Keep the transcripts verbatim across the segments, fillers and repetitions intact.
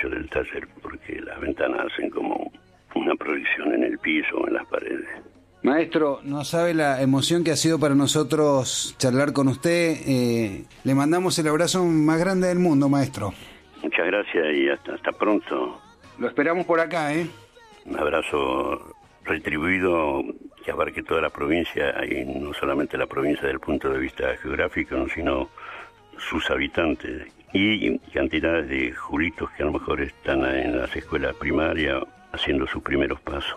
techo del taller, porque las ventanas hacen como una proyección en el piso o en las paredes. Maestro, no sabe la emoción que ha sido para nosotros charlar con usted. Eh, le mandamos el abrazo más grande del mundo, maestro. Muchas gracias y hasta, hasta pronto. Lo esperamos por acá, ¿eh? Un abrazo retribuido que abarque toda la provincia, y no solamente la provincia desde el punto de vista geográfico, sino sus habitantes y cantidades de julitos que a lo mejor están en las escuelas primarias haciendo sus primeros pasos.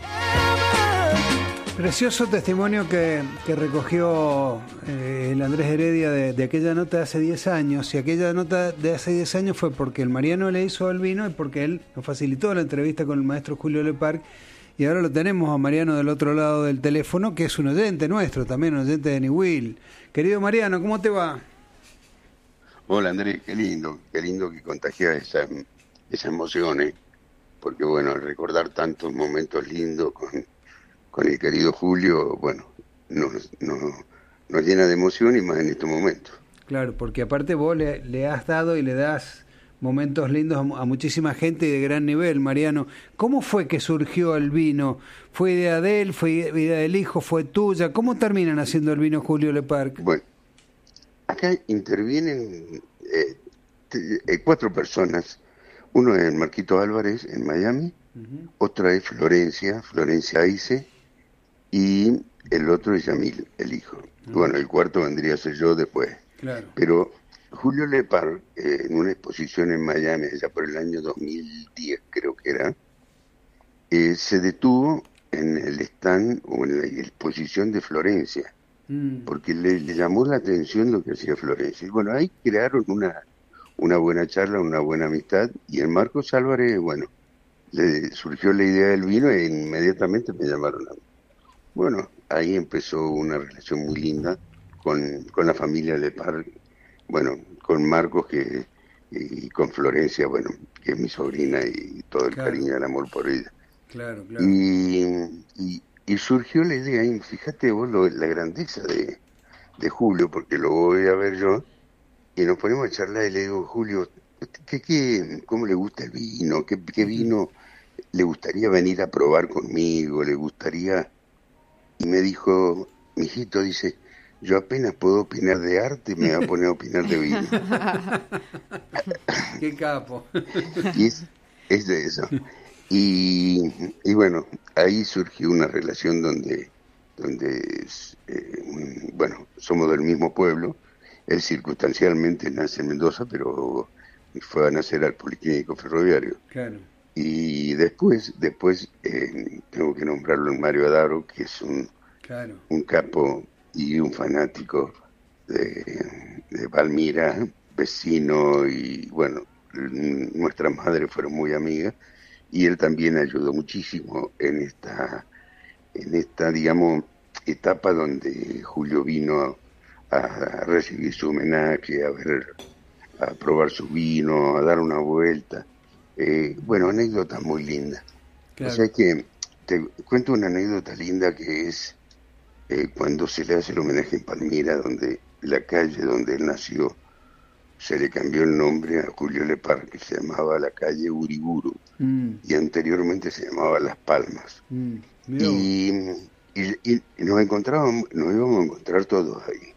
Precioso testimonio que, que recogió eh, el Andrés Heredia de, de aquella nota de hace diez años. Y aquella nota de hace diez años fue porque el Mariano le hizo al vino y porque él nos facilitó la entrevista con el maestro Julio Lepar. Y ahora lo tenemos a Mariano del otro lado del teléfono, que es un oyente nuestro, también un oyente de Niwil. Querido Mariano, ¿cómo te va? Hola Andrés, qué lindo, qué lindo que contagia esa, esa emoción, ¿eh? Porque bueno, recordar tantos momentos lindos con... con el querido Julio, bueno, nos, nos, nos llena de emoción y más en estos momentos. Claro, porque aparte vos le, le has dado y le das momentos lindos a, a muchísima gente y de gran nivel, Mariano. ¿Cómo fue que surgió el vino? ¿Fue idea de él? ¿Fue idea del hijo? ¿Fue tuya? ¿Cómo terminan haciendo el vino Julio Lepar? Bueno, acá intervienen eh, t- eh, cuatro personas. Uno es Marquito Álvarez en Miami, uh-huh. Otra es Florencia, Florencia Aice, y el otro es Yamil, el hijo. Uh-huh. Bueno, el cuarto vendría a ser yo después. Claro. Pero Julio Lepar, eh, en una exposición en Miami, allá por el año dos mil diez creo que era, eh, se detuvo en el stand o en la exposición de Florencia, mm. porque le, le llamó la atención lo que hacía Florencia. Y bueno, ahí crearon una, una buena charla, una buena amistad, y en Marcos Álvarez, bueno, le surgió la idea del vino e inmediatamente me llamaron a mí. Bueno, ahí empezó una relación muy linda con, con la familia Lepar, bueno, con Marcos que y con Florencia, bueno, que es mi sobrina y todo el claro. cariño y el amor por ella. Claro, claro. Y, y, y surgió la idea, y fíjate vos lo, la grandeza de, de Julio, porque lo voy a ver yo, y nos ponemos a charlar y le digo, Julio, ¿qué, qué, ¿cómo le gusta el vino? ¿Qué, qué vino le gustaría venir a probar conmigo? ¿Le gustaría...? Y me dijo, mijito, dice, yo apenas puedo opinar de arte, me voy a poner a opinar de vino. ¡Qué capo! Y es, es de eso. Y, y bueno, ahí surgió una relación donde, donde eh, bueno, somos del mismo pueblo. Él circunstancialmente nace en Mendoza, pero fue a nacer al Policlínico Ferroviario. Claro. Y después, después eh, tengo que nombrarlo en Mario Adaro, que es un, claro. un capo y un fanático de, de Palmira, vecino, y bueno, nuestras madres fueron muy amigas, y él también ayudó muchísimo en esta, en esta, digamos, etapa donde Julio vino a, a recibir su homenaje, a ver, a probar su vino, a dar una vuelta. Eh, bueno, anécdota muy linda. Claro. O sea que te cuento una anécdota linda que es eh, cuando se le hace el homenaje en Palmira, donde la calle donde él nació se le cambió el nombre a Julio Lepar, que se llamaba la calle Uriburu, mm. y anteriormente se llamaba Las Palmas. Mm. Y, y, y nos encontrábamos, nos íbamos a encontrar todos ahí.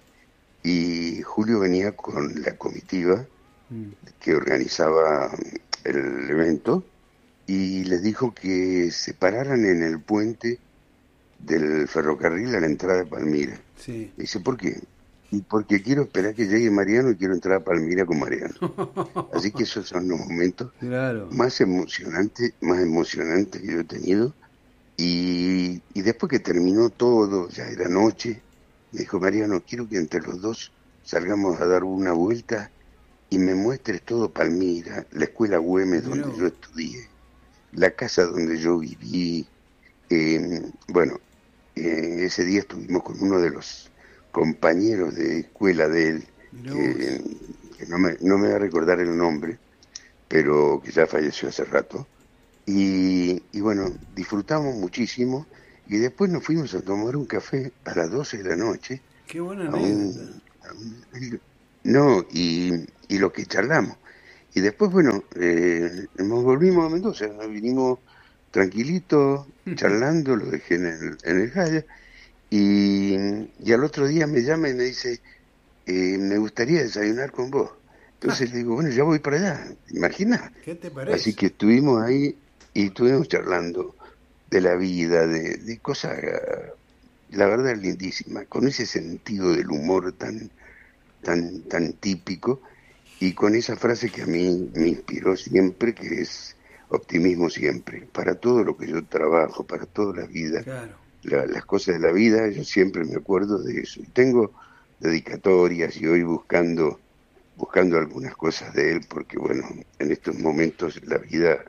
Y Julio venía con la comitiva mm. que organizaba el evento y les dijo que se pararan en el puente del ferrocarril a la entrada de Palmira. Sí. Dice, ¿por qué? Y porque quiero esperar que llegue Mariano y quiero entrar a Palmira con Mariano. Así que esos son los momentos claro. más emocionantes, más emocionantes que yo he tenido. Y, y después que terminó todo, ya era noche, me dijo, Mariano, quiero que entre los dos salgamos a dar una vuelta y me muestres todo Palmira, la escuela Güemes donde no. yo estudié, la casa donde yo viví. Eh, bueno, eh, ese día estuvimos con uno de los compañeros de escuela de él, que, que no, me, no me va a recordar el nombre, pero que ya falleció hace rato. Y, y bueno, disfrutamos muchísimo y después nos fuimos a tomar un café a las doce de la noche. ¡Qué buena anécdota! No, y, y lo que charlamos. y después, bueno, eh, nos volvimos a Mendoza, nos vinimos tranquilitos, charlando, lo dejé en el, en el Jaya, y, y al otro día me llama y me dice, eh, me gustaría desayunar con vos. Entonces le digo, bueno, ya voy para allá, imagina. ¿Qué te parece? Así que estuvimos ahí y estuvimos charlando de la vida, de, de cosas, la verdad, lindísimas, con ese sentido del humor tan, tan, tan típico, y con esa frase que a mí me inspiró siempre, que es optimismo siempre, para todo lo que yo trabajo, para toda la vida, claro. la, las cosas de la vida, yo siempre me acuerdo de eso. Y tengo dedicatorias y hoy buscando buscando algunas cosas de él, porque bueno, en estos momentos la vida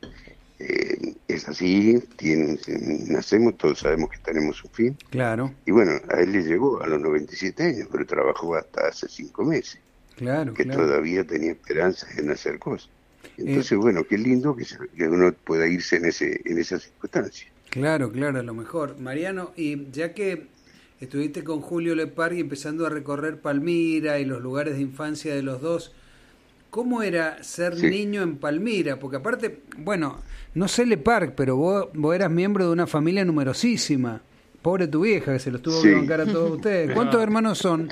eh, es así, tiene, nacemos, todos sabemos que tenemos un fin. Claro. Y bueno, a él le llegó a los noventa y siete años, pero trabajó hasta hace cinco meses. Claro, que claro. todavía tenía esperanzas en hacer cosas. Entonces, eh, bueno, qué lindo que, se, que uno pueda irse en ese en esas circunstancias. Claro, claro, a lo mejor. Mariano, y ya que estuviste con Julio Lepar y empezando a recorrer Palmira y los lugares de infancia de los dos, ¿cómo era ser sí. niño en Palmira? Porque aparte, bueno, no sé Lepar, pero vos, vos eras miembro de una familia numerosísima. Pobre tu vieja, que se los tuvo sí. que bancar a todos ustedes. ¿Cuántos no. hermanos son?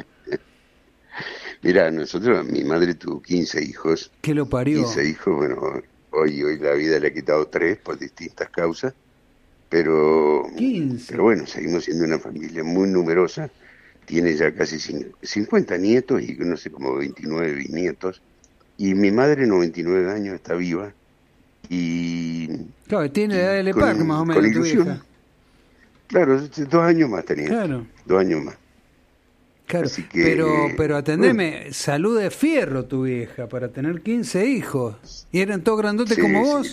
Mirá, nosotros, mi madre tuvo quince hijos. ¿Qué lo parió? quince hijos, bueno, hoy, hoy la vida le ha quitado tres por distintas causas. Pero, quince. pero bueno, seguimos siendo una familia muy numerosa, tiene ya casi cincuenta nietos y no sé, como veintinueve bisnietos, y mi madre, noventa y nueve años, está viva, y... Claro, tiene la edad de Lepar, más o menos, con ilusión. Tu hija. Claro, dos años más tenía, claro. dos años más. Claro, que, pero, pero atendeme, bueno. salud de fierro tu vieja, para tener quince hijos, y eran todos grandotes sí, como vos. Sí.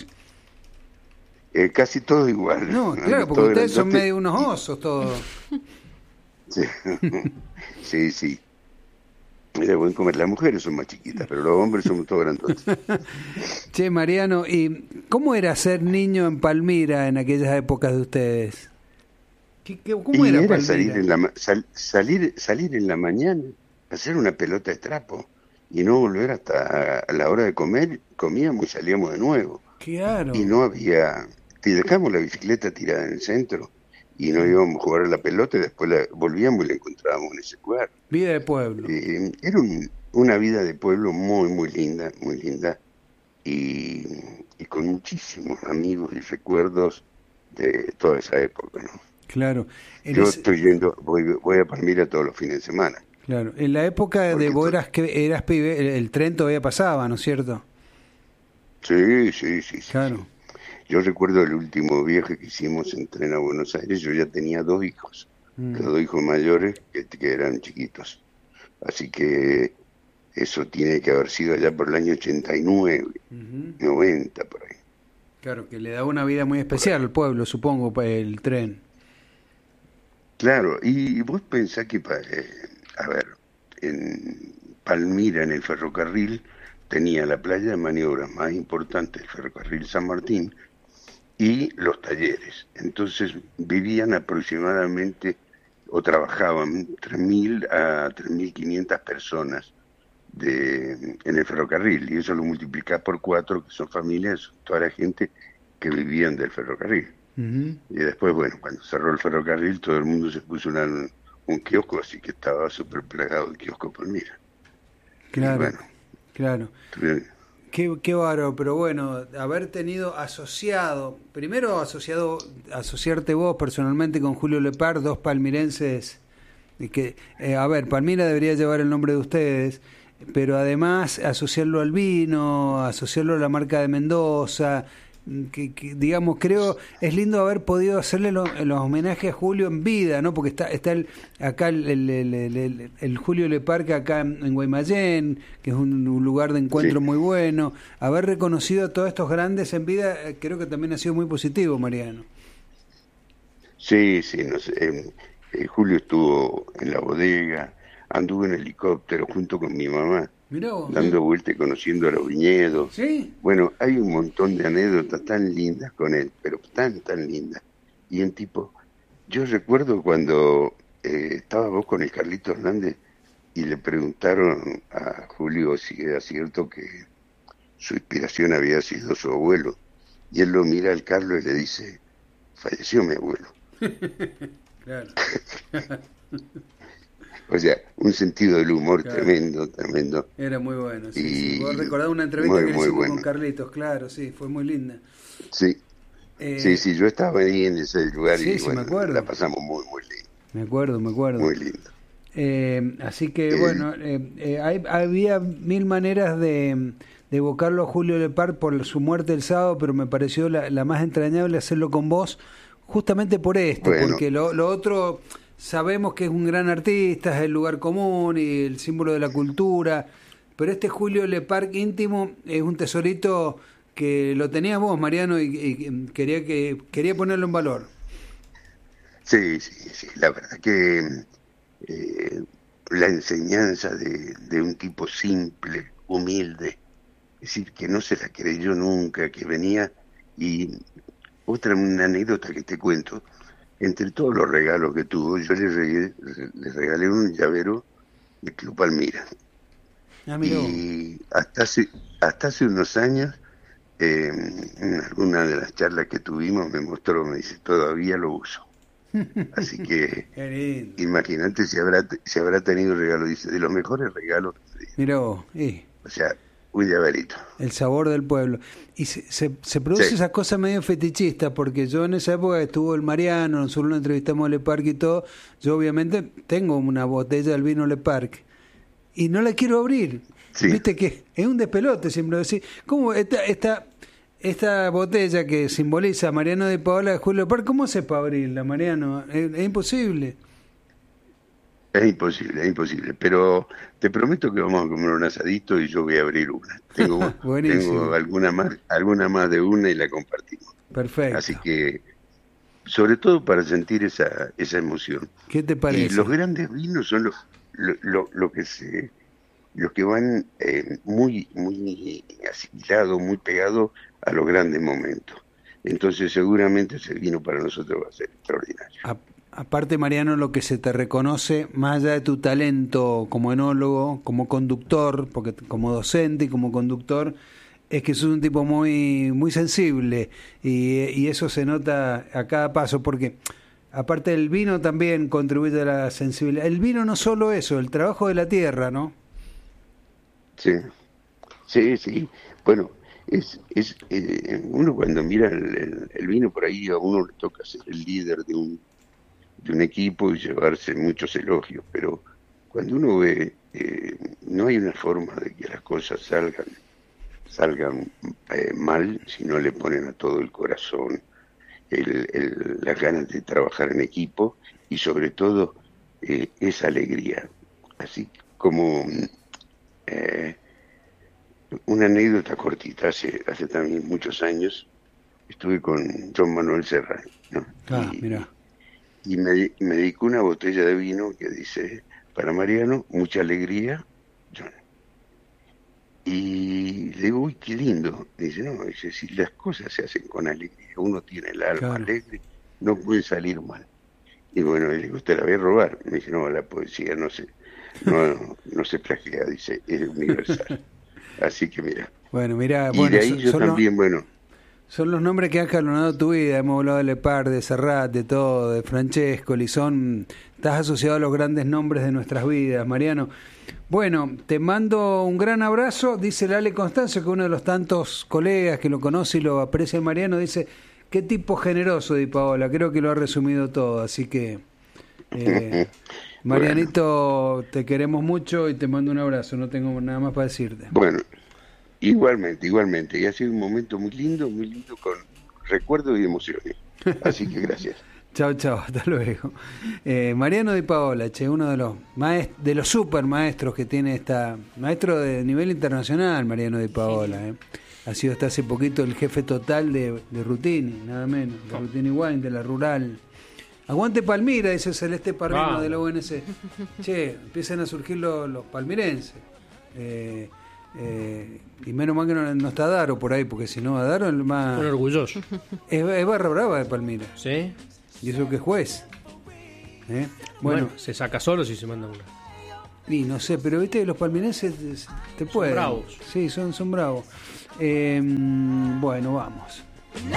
Eh, casi todo igual. No, claro, porque ustedes son medio unos osos todos. Sí, sí, sí. Era buen comer. Las mujeres son más chiquitas, pero los hombres son todos grandotes. Che, Mariano, ¿y cómo era ser niño en Palmira en aquellas épocas de ustedes? ¿Qué, qué, ¿Cómo y era, era Palmira? salir en la sal, salir salir en la mañana, hacer una pelota de trapo y no volver hasta a la hora de comer. Comíamos y salíamos de nuevo. Claro. Y no había... Y dejamos la bicicleta tirada en el centro y nos íbamos a jugar a la pelota y después la, volvíamos y la encontrábamos en ese lugar. Vida de pueblo. Eh, era un, una vida de pueblo muy, muy linda, muy linda, y, y con muchísimos amigos y recuerdos de toda esa época, ¿no? Claro. Yo ese... estoy yendo, voy, voy a Palmira todos los fines de semana. Claro. En la época Porque de vos eras, que eras pibe, el, el tren todavía pasaba, ¿no es cierto? Sí, sí, sí. sí claro. Sí. Yo recuerdo el último viaje que hicimos en tren a Buenos Aires, yo ya tenía dos hijos, mm. los dos hijos mayores que, que eran chiquitos. Así que eso tiene que haber sido allá por el año ochenta y nueve, uh-huh. noventa, por ahí. Claro, que le da una vida muy especial al pueblo, supongo, el tren. Claro, y vos pensás que, eh, a ver, en Palmira, en el ferrocarril, tenía la playa de maniobras más importante, el ferrocarril San Martín, y los talleres. Entonces vivían aproximadamente o trabajaban tres mil a tres mil quinientas personas de, en el ferrocarril, y eso lo multiplicás por cuatro, que son familias, toda la gente que vivían del ferrocarril. Uh-huh. Y después, bueno, cuando cerró el ferrocarril, todo el mundo se puso una, un kiosco, así que estaba súper plagado el kiosco Palmira. Claro, y bueno, claro. Tuve, Qué, qué bárbaro, pero bueno, haber tenido asociado, primero asociado, asociarte vos personalmente con Julio Lepar, dos palmirenses, que, eh, a ver, Palmira debería llevar el nombre de ustedes, pero además asociarlo al vino, asociarlo a la marca de Mendoza, que, que digamos, creo, es lindo haber podido hacerle lo, los homenajes a Julio en vida, ¿no? Porque está está el, acá el, el, el, el, el Julio Lepar acá en, en Guaymallén, que es un, un lugar de encuentro sí. muy bueno. Haber reconocido a todos estos grandes en vida, creo que también ha sido muy positivo, Mariano. Sí, sí, no sé, eh, eh, Julio estuvo en la bodega, anduvo en helicóptero junto con mi mamá. Mirá vos, dando ¿sí? vueltas y conociendo a los viñedos. ¿Sí? Bueno, hay un montón de anécdotas tan lindas con él, pero tan, tan lindas. Y en tipo, yo recuerdo cuando eh, estaba vos con el Carlito Hernández y le preguntaron a Julio si era cierto que, su inspiración había sido su abuelo. Y él lo mira al Carlos y le dice, falleció mi abuelo. Claro. O sea, un sentido del humor claro. tremendo, tremendo. Era muy bueno, sí. Y sí. Vos recordás una entrevista muy, que muy hicimos bueno. con Carlitos, claro, sí, fue muy linda. Sí, eh, sí, sí, yo estaba ahí en ese lugar sí, y sí, bueno, me acuerdo. la pasamos muy, muy lindo. Me acuerdo, me acuerdo. Muy lindo. Eh, así que, eh, bueno, eh, eh, hay, había mil maneras de, de evocarlo a Julio Lepar por su muerte el sábado, pero me pareció la, la más entrañable hacerlo con vos, justamente por esto, bueno. porque lo, lo otro... Sabemos que es un gran artista, es el lugar común y el símbolo de la cultura, pero este Julio Lepar íntimo es un tesorito que lo tenías vos, Mariano, y, y quería que quería ponerlo en valor. Sí, sí, sí, la verdad que eh, la enseñanza de, de un tipo simple, humilde, es decir, que no se la creyó nunca, que venía, y otra una anécdota que te cuento. Entre todos los regalos que tuvo, yo le regalé, le regalé un llavero de Club Palmira. Ah, y hasta hace, hasta hace unos años, eh, en alguna de las charlas que tuvimos, me mostró, me dice, todavía lo uso. Así que, imagínate si habrá si habrá tenido regalo, dice, de los mejores regalos. Mirá vos, eh. O sea, un llaverito. El sabor del pueblo. Y se, se, se produce sí. esa cosa medio fetichista, porque yo en esa época estuvo el Mariano, nosotros lo entrevistamos a Le Parc y todo, yo obviamente tengo una botella del vino Le Parc y no la quiero abrir. Sí. Viste que es un despelote siempre decir, ¿cómo esta, esta, esta botella que simboliza a Mariano de Paola de Julio Le Parc, cómo se para abrirla, Mariano? Es, es imposible. Es imposible, es imposible, pero te prometo que vamos a comer un asadito y yo voy a abrir una. Tengo, tengo alguna más, alguna más de una y la compartimos. Perfecto. Así que, sobre todo para sentir esa esa emoción. ¿Qué te parece? Y los grandes vinos son los lo, lo, lo que se los que van eh, muy muy asimilados, muy pegados a los grandes momentos. Entonces, seguramente ese vino para nosotros va a ser extraordinario. A Aparte, Mariano, lo que se te reconoce, más allá de tu talento como enólogo, como conductor, porque como docente y como conductor, es que sos un tipo muy muy sensible y, y eso se nota a cada paso, porque aparte del vino también contribuye a la sensibilidad. El vino no solo eso, el trabajo de la tierra, ¿no? Sí, sí, sí. Bueno, es es eh, uno cuando mira el, el, el vino por ahí, a uno le toca ser el líder de un de un equipo y llevarse muchos elogios, pero cuando uno ve, eh, no hay una forma de que las cosas salgan salgan eh, mal si no le ponen a todo el corazón, el, el, las ganas de trabajar en equipo y sobre todo eh, esa alegría. Así como eh, una anécdota cortita, hace, hace también muchos años estuve con John Manuel Serrat, ¿no? Ah, y, mira. Y me, me dedicó una botella de vino que dice, para Mariano, mucha alegría, John. Y le digo, uy, qué lindo. Dice, no, dice, si las cosas se hacen con alegría, uno tiene el alma claro. alegre, no puede salir mal. Y bueno, le digo, ¿usted la voy a robar? Me dice, no, la poesía no se, no, no se plagia, dice, es universal. Así que mira. Bueno, mira, y bueno, de ahí yo solo... también, bueno... Son los nombres que han jalonado tu vida. Hemos hablado de Lepar, de Serrat, de todo, de Francesco, Lizón. Estás asociado a los grandes nombres de nuestras vidas, Mariano. Bueno, te mando un gran abrazo. Dice Lale Constancio, que uno de los tantos colegas que lo conoce y lo aprecia, Mariano, dice, qué tipo generoso Di Paola. Creo que lo ha resumido todo. Así que, eh, Marianito, bueno. Te queremos mucho y te mando un abrazo. No tengo nada más para decirte. Bueno. Igualmente, igualmente. Y ha sido un momento muy lindo, muy lindo con recuerdos y emociones. Así que gracias. Chao, chao, hasta luego. Eh, Mariano Di Paola, che, uno de los maest- de los super maestros que tiene esta... Maestro de nivel internacional, Mariano Di Paola. Eh. Ha sido hasta hace poquito el jefe total de, de Rutini, nada menos. De Rutini Wine, de la Rural. Aguante Palmira, dice Celeste Parrino ah. de la U N C. Che, empiezan a surgir los, los palmirenses. Eh... Eh, y menos mal que no, no está Daro por ahí, porque si no, Daro es el más. Un orgulloso. Es, es barra brava de Palmira. Sí. Y eso que es juez. ¿Eh? Bueno, bueno, se saca solo si se manda una. Y no sé, pero viste que los palmirenses te pueden. Son bravos. Sí, son, son bravos. Eh, bueno, vamos.